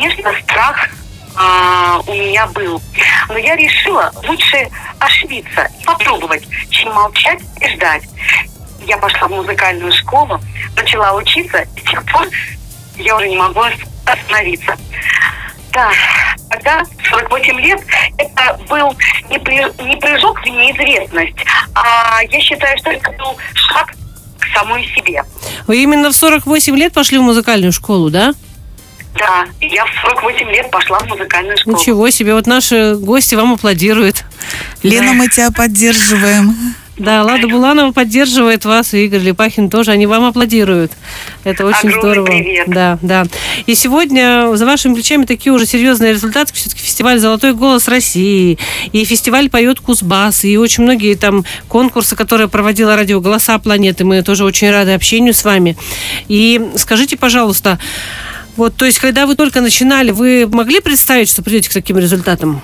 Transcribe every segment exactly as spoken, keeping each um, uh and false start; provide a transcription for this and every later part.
конечно, страх а, у меня был. Но я решила лучше ошибиться, попробовать, чем молчать и ждать. Я пошла в музыкальную школу, начала учиться, и с тех пор я уже не могу остановиться. Да, тогда, в сорок восемь лет, это был не, при, не прыжок в неизвестность, а я считаю, что это был шаг к самой себе. Вы именно в сорок восемь лет пошли в музыкальную школу, да? Да, я в сорок восемь лет пошла в музыкальную школу. Ничего себе, вот наши гости вам аплодируют. Лена, да. мы тебя поддерживаем. Да, Лада Буланова поддерживает вас, и Игорь Лепахин тоже, они вам аплодируют. Это очень Огромный здорово. Привет. Да, да. И сегодня за вашими плечами такие уже серьезные результаты. Все-таки фестиваль «Золотой голос России», и фестиваль «Поет Кузбасс», и очень многие там конкурсы, которые проводила радио «Голоса планеты». Мы тоже очень рады общению с вами. И скажите, пожалуйста, вот, то есть, когда вы только начинали, вы могли представить, что придете к таким результатам?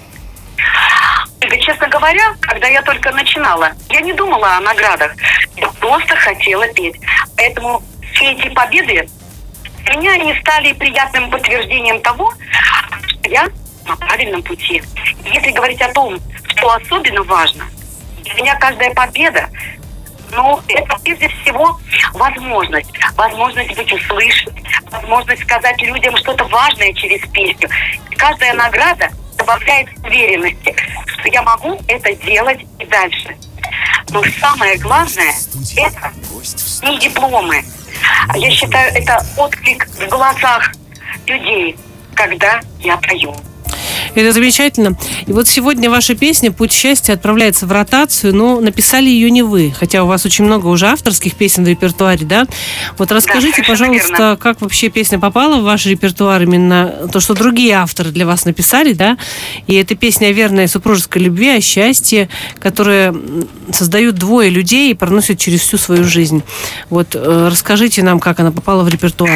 Честно говоря, когда я только начинала, я не думала о наградах. Я просто хотела петь. Поэтому все эти победы для меня они стали приятным подтверждением того, что я на правильном пути. Если говорить о том, что особенно важно, для меня каждая победа, ну, это прежде всего возможность. Возможность быть услышанной, возможность сказать людям что-то важное через песню. И каждая награда добавляет уверенности, что я могу это делать и дальше. Но самое главное, это не дипломы. Я считаю, это отклик в глазах людей, когда я пою. Это замечательно. И вот сегодня ваша песня «Путь счастья» отправляется в ротацию, но написали ее не вы, хотя у вас очень много уже авторских песен в репертуаре, да? Вот расскажите, да, пожалуйста, верно. Как вообще песня попала в ваш репертуар, именно то, что другие авторы для вас написали, да? И это песня о верной супружеской любви, о счастье, которое создают двое людей и проносят через всю свою жизнь. Вот расскажите нам, как она попала в репертуар.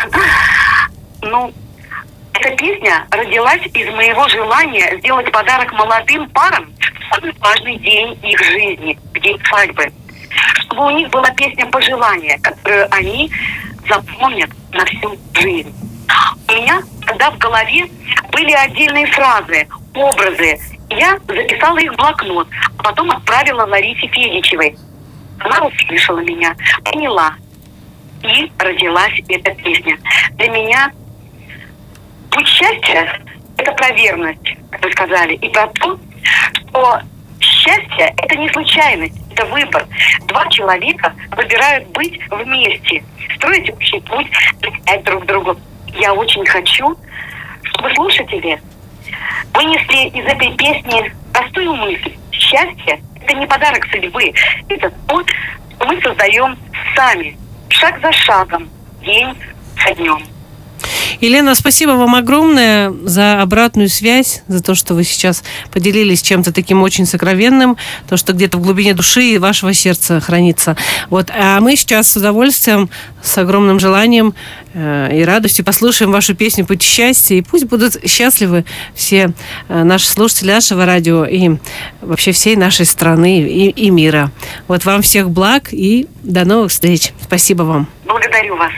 Ну, эта песня родилась из моего желания сделать подарок молодым парам в самый важный день их жизни, в день свадьбы. Чтобы у них была песня пожелания, которую они запомнят на всю жизнь. У меня тогда в голове были отдельные фразы, образы. Я записала их в блокнот, а потом отправила Ларисе Федичевой. Она услышала меня, поняла. И родилась эта песня. Для меня путь счастья – это про верность, как вы сказали, и про то, что счастье – это не случайность, это выбор. Два человека выбирают быть вместе, строить общий путь, доверять друг другу. Я очень хочу, чтобы слушатели вынесли из этой песни простую мысль. Счастье – это не подарок судьбы, это то, что мы создаем сами, шаг за шагом, день за днем. Елена, спасибо вам огромное за обратную связь, за то, что вы сейчас поделились чем-то таким очень сокровенным, то, что где-то в глубине души и вашего сердца хранится. Вот. А мы сейчас с удовольствием, с огромным желанием э, и радостью послушаем вашу песню «Путь счастья», и пусть будут счастливы все э, наши слушатели нашего радио и вообще всей нашей страны и, и мира. Вот вам всех благ и до новых встреч. Спасибо вам. Благодарю вас.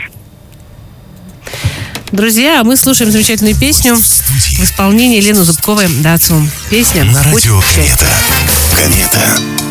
Друзья, мы слушаем замечательную песню в исполнении Елены Зубковой «Дацу». Песня на «Путь радио счастья». Комета. Комета.